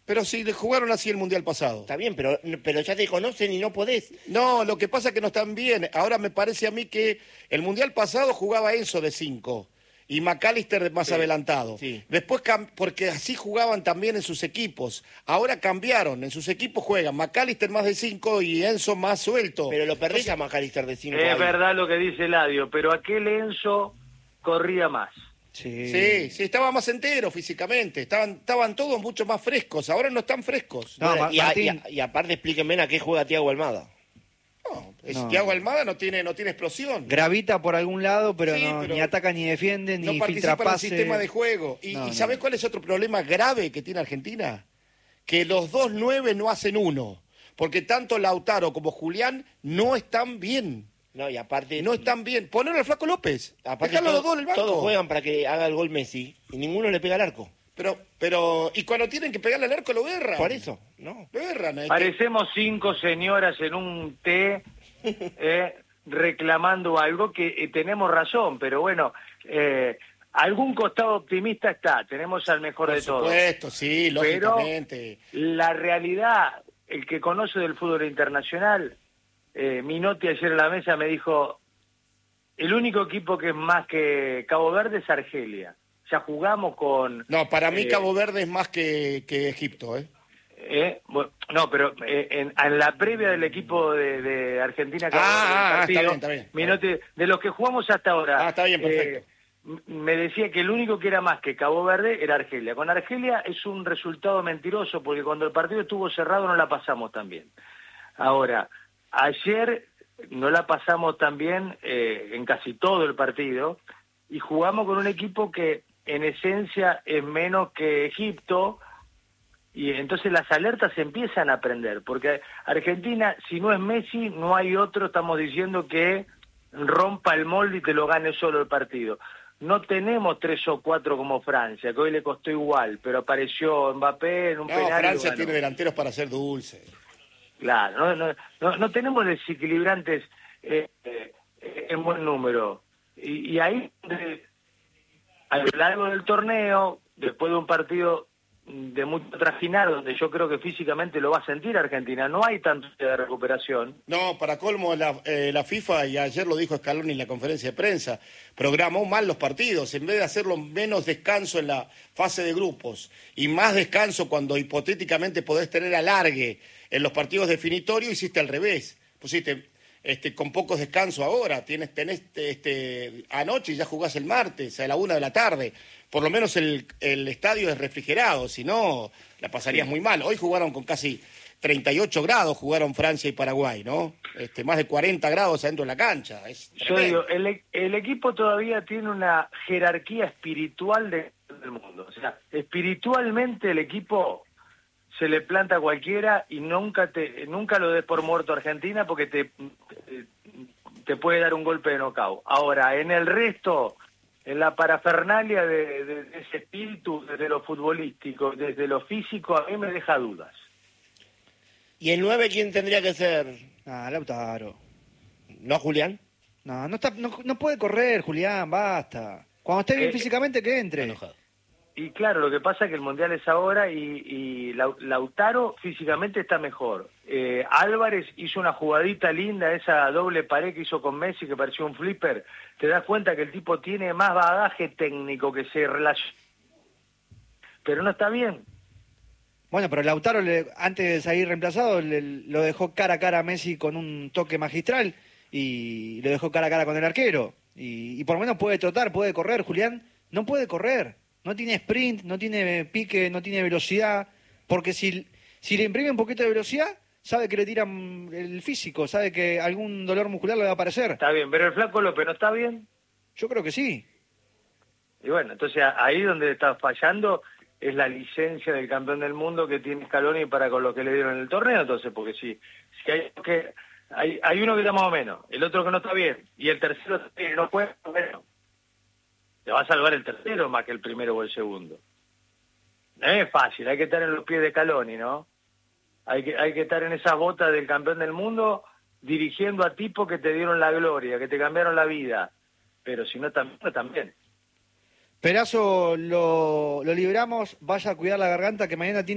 Pero si le jugaron así el Mundial pasado. Está bien, pero ya te conocen y no podés. No, lo que pasa es que no están bien. Ahora me parece a mí que el Mundial pasado jugaba Enzo de 5 y McAllister más adelantado. Sí. Después, porque así jugaban también en sus equipos. Ahora cambiaron, en sus equipos juegan McAllister más de 5 y Enzo más suelto. Pero lo perdés a McAllister de 5. Es verdad lo que dice Eladio, pero aquel Enzo corría más. Sí, estaba más entero físicamente, estaban todos mucho más frescos, ahora no están frescos. No, y aparte explíquenme a qué juega Thiago Almada. No, Thiago Almada no tiene explosión. Gravita por algún lado, pero, Sí, no, pero ni ataca ni defiende, No ni participa filtra en el pase. sistema de juego. ¿Y sabés cuál es otro problema grave que tiene Argentina? Que los 2 9 no hacen uno, porque tanto Lautaro como Julián no están bien. No, y aparte... No están bien. Ponerlo al Flaco López. Aparte Dejalo a los dos en el banco. todos juegan para que haga el gol Messi y ninguno le pega al arco. Pero, y cuando tienen que pegarle al arco lo erran. Por eso, no. Lo erran. Parecemos 5 señoras en un té reclamando algo que tenemos razón, pero bueno, algún costado optimista está, tenemos al mejor de todos. Por supuesto, sí, lógicamente. Pero la realidad, el que conoce del fútbol internacional, Minotti ayer en la mesa me dijo, el único equipo que es más que Cabo Verde es Argelia. Ya jugamos con... No, para mí Cabo Verde es más que Egipto, Bueno, no, pero en la previa del equipo de Argentina, está bien. Minotti, de los que jugamos hasta ahora, está bien, perfecto. Me decía que el único que era más que Cabo Verde era Argelia. Con Argelia es un resultado mentiroso, porque cuando el partido estuvo cerrado no la pasamos tan bien. Ahora, ayer no la pasamos tan bien en casi todo el partido, y jugamos con un equipo que en esencia es menos que Egipto, y entonces las alertas se empiezan a prender, porque Argentina, si no es Messi, no hay otro, estamos diciendo, que rompa el molde y te lo gane solo el partido. No tenemos 3 o 4 como Francia, que hoy le costó igual, pero apareció Mbappé en un penal. Francia tiene delanteros para ser dulce. Claro, no tenemos desequilibrantes en buen número. Y ahí, a lo largo del torneo, después de un partido de mucho trajinar, donde yo creo que físicamente lo va a sentir Argentina, no hay tanto de recuperación. No, para colmo, la FIFA, y ayer lo dijo Scaloni en la conferencia de prensa, programó mal los partidos. En vez de hacerlo menos descanso en la fase de grupos y más descanso cuando hipotéticamente podés tener alargue en los partidos definitorios, hiciste al revés. Pusiste con pocos descansos ahora, tenés anoche y ya jugás el martes a la 1 de la tarde. Por lo menos el estadio es refrigerado, si no la pasarías muy mal. Hoy jugaron con casi 38 grados, jugaron Francia y Paraguay, ¿no? Más de 40 grados adentro de la cancha. Yo digo, el equipo todavía tiene una jerarquía espiritual del mundo. O sea, espiritualmente el equipo se le planta a cualquiera y nunca lo des por muerto a Argentina, porque te puede dar un golpe de knockout. Ahora, en el resto, en la parafernalia de ese espíritu, desde lo futbolístico, desde lo físico, a mí me deja dudas. ¿Y el 9 quién tendría que ser? Lautaro. ¿No, Julián? No puede correr, Julián, basta. Cuando esté bien físicamente, que entre. Enojado. Y claro, lo que pasa es que el Mundial es ahora y Lautaro físicamente está mejor. Álvarez hizo una jugadita linda, esa doble pared que hizo con Messi, que pareció un flipper. Te das cuenta que el tipo tiene más bagaje técnico que se relaciona. Pero no está bien. Bueno, pero Lautaro, antes de salir reemplazado, lo dejó cara a cara a Messi con un toque magistral y lo dejó cara a cara con el arquero. Y por lo menos puede trotar, puede correr. Julián no puede correr. No tiene sprint, no tiene pique, no tiene velocidad, porque si le imprime un poquito de velocidad, sabe que le tiran el físico, sabe que algún dolor muscular le va a aparecer. Está bien, pero el Flaco López no está bien. Yo creo que sí. Y bueno, entonces ahí donde está fallando es la licencia del campeón del mundo que tiene Scaloni para con lo que le dieron en el torneo. Entonces, porque si hay uno que está más o menos, el otro que no está bien, y el tercero no puede, bueno, te va a salvar el tercero más que el primero o el segundo. No es fácil, hay que estar en los pies de Scaloni, ¿no? Hay que estar en esa bota del campeón del mundo dirigiendo a tipos que te dieron la gloria, que te cambiaron la vida. Pero si no también. Perazo, lo liberamos, vaya a cuidar la garganta, que mañana tiene